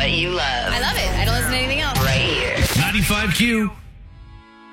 what you love. I love it. I don't listen to anything else. Right here. 95Q.